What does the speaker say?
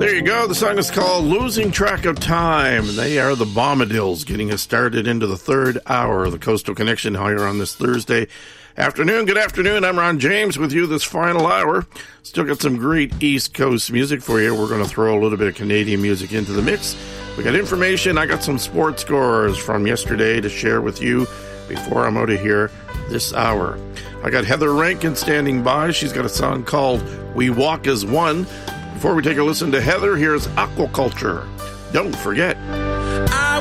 There you go. The song is called Losing Track of Time. They are the Bombadils, getting us started into the third hour of the Coastal Connection here on this Thursday afternoon. Good afternoon. I'm Ron James with you this final hour. Still got some great East Coast music for you. We're going to throw a little bit of Canadian music into the mix. We got information. I got some sports scores from yesterday to share with you before I'm out of here this hour. I got Heather Rankin standing by. She's got a song called We Walk as One. Before we take a listen to Heather, here's Aquaculture. Don't forget.